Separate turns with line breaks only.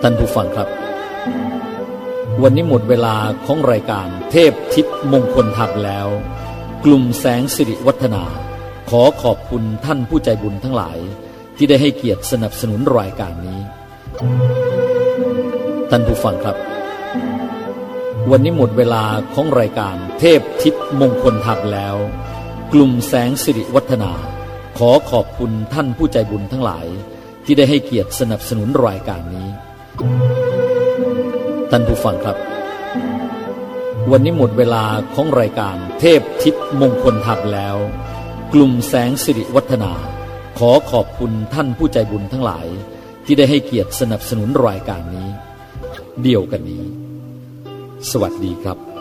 ท่านผู้ฟังครับวันนี้หมดเวลาของรายการเทพทิพย์มงคลธรรมแล้วกลุ่มแสงสิริวัฒนาขอขอบคุณท่านผู้ใจบุญทั้งหลายที่ได้ให้เกียรติสนับสนุนรายการนี้ท่านผู้ฟังครับวันนี้หมดเวลาของรายการเทพทิพย์มงคลธรรมแล้วกลุ่มแสงสิริวัฒนาขอขอบคุณท่านผู้ใจบุญทั้งหลายที่ได้ให้เกียรติสนับสนุนรายการนี้ท่านผู้ฟังครับวันนี้หมดเวลาของรายการเทพทิพย์มงคลธรรมแล้วกลุ่มแสงสิริวัฒนาขอขอบคุณท่านผู้ใจบุญทั้งหลายที่ได้ให้เกียรติสนับสนุนรายการนี้เดียวกันนี้สวัสดีครับ